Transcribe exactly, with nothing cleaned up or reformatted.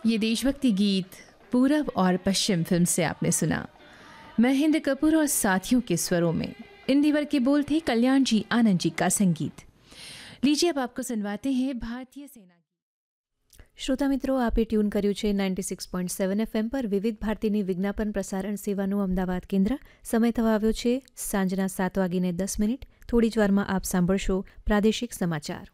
ये देशभक्ति गीत पूरब और पश्चिम फिल्म से आपने सुना। महेंद्र कपूर और साथियों के स्वरों में इन दीवर के बोल थे कल्याण जी आनंद जी का संगीत। लीजिए अब आपको सुनवाते हैं भारतीय सेना। શ્રોતા મિત્રો, આપે ટ્યુન કર્યું છે ninety six point seven FM પર વિવિધ ભારતીની વિજ્ઞાપન પ્રસારણ સેવાનું અમદાવાદ કેન્દ્ર. સમય થવા આવ્યો છે સાંજના સાત વાગીને દસ મિનિટ. થોડી જ વારમાં આપ સાંભળશો પ્રાદેશિક સમાચાર.